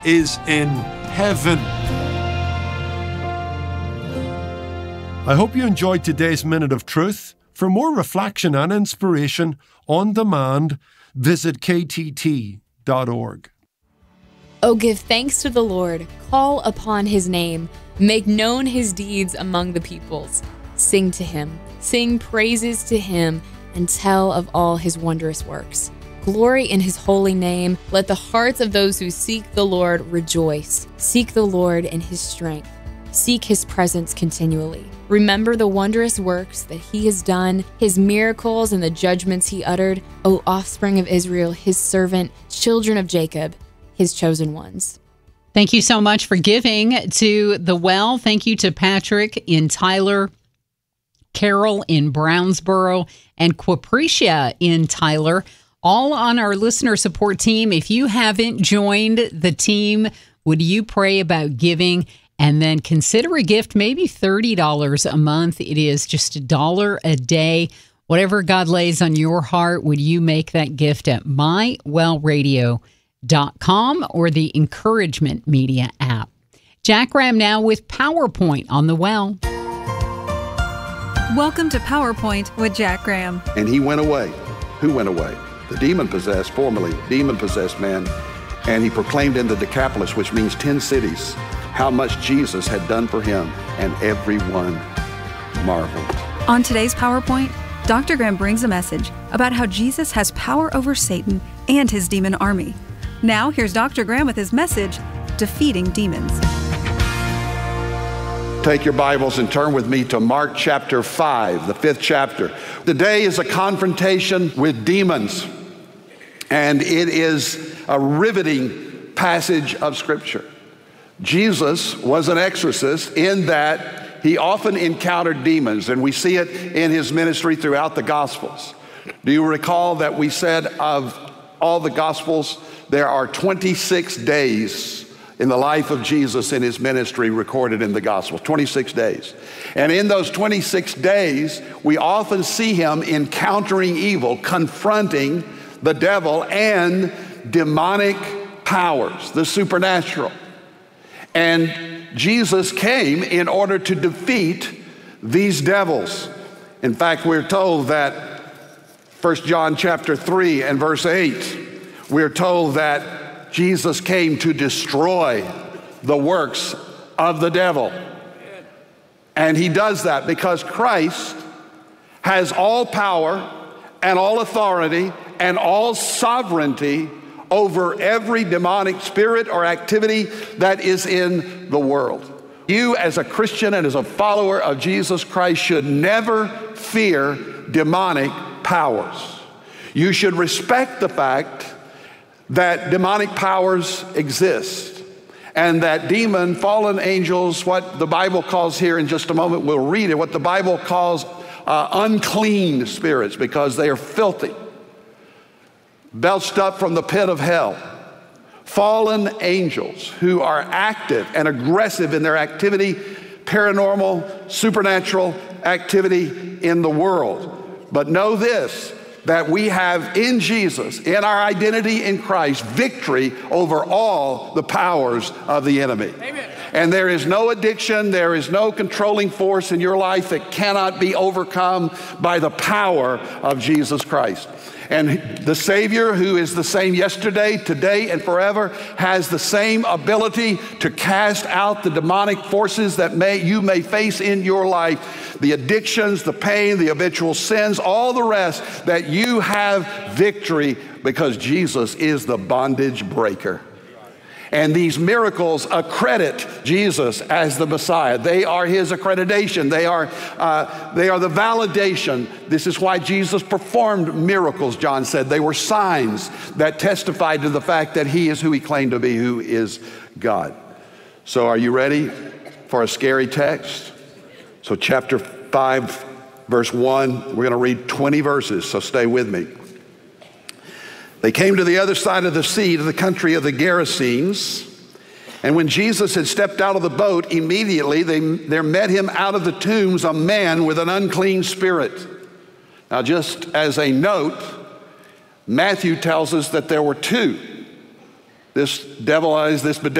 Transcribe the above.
is in heaven. I hope you enjoyed today's Minute of Truth. For more reflection and inspiration on demand, visit ktt.org. Oh, give thanks to the Lord, call upon his name, make known his deeds among the peoples. Sing to him, sing praises to him, and tell of all his wondrous works. Glory in his holy name. Let the hearts of those who seek the Lord rejoice. Seek the Lord in his strength. Seek his presence continually. Remember the wondrous works that he has done, his miracles and the judgments he uttered, O offspring of Israel, his servant, children of Jacob, his chosen ones. Thank you so much for giving to the well. Thank you to Patrick in Tyler, Carol in Brownsboro, and Quapricia in Tyler, all on our listener support team. If you haven't joined the team, would you pray about giving? And then consider a gift, maybe $30 a month. It is just $1 a day. Whatever God lays on your heart, would you make that gift at mywellradio.com or the Encouragement Media app? Jack Graham now with PowerPoint on the Well. Welcome to PowerPoint with Jack Graham. And he went away. Who went away? The demon-possessed, formerly demon-possessed man. And he proclaimed in the Decapolis, which means 10 cities, how much Jesus had done for him, and everyone marveled. On today's PowerPoint, Dr. Graham brings a message about how Jesus has power over Satan and his demon army. Now, here's Dr. Graham with his message, Defeating Demons. Take your Bibles and turn with me to Mark chapter 5, the 5th chapter. Today is a confrontation with demons, and it is a riveting passage of Scripture. Jesus was an exorcist in that he often encountered demons, and we see it in his ministry throughout the Gospels. Do you recall that we said of all the Gospels, there are 26 days in the life of Jesus in his ministry recorded in the Gospel, 26 days. And in those 26 days, we often see him encountering evil, confronting the devil and demonic powers, the supernatural. And Jesus came in order to defeat these devils. In fact, we're told that 1 John chapter 3 and verse 8, we're told that Jesus came to destroy the works of the devil. And he does that because Christ has all power and all authority and all sovereignty over every demonic spirit or activity that is in the world. You as a Christian and as a follower of Jesus Christ should never fear demonic powers. You should respect the fact that demonic powers exist and that demon, fallen angels, what the Bible calls here in just a moment, we'll read it, what the Bible calls unclean spirits, because they are filthy, belched up from the pit of hell. Fallen angels who are active and aggressive in their activity, paranormal, supernatural activity in the world. But know this, that we have in Jesus, in our identity in Christ, victory over all the powers of the enemy. Amen. And there is no addiction, there is no controlling force in your life that cannot be overcome by the power of Jesus Christ. And the Savior, who is the same yesterday, today, and forever, has the same ability to cast out the demonic forces that you may face in your life. The addictions, the pain, the habitual sins, all the rest, that you have victory because Jesus is the bondage breaker. And these miracles accredit Jesus as the Messiah. They are his accreditation. They are the validation. This is why Jesus performed miracles, John said. They were signs that testified to the fact that he is who he claimed to be, who is God. So are you ready for a scary text? So chapter 5, verse 1, we're going to read 20 verses, so stay with me. They came to the other side of the sea, to the country of the Gerasenes. And when Jesus had stepped out of the boat, immediately there met him out of the tombs a man with an unclean spirit. Now, just as a note, Matthew tells us that there were two. this devilized, this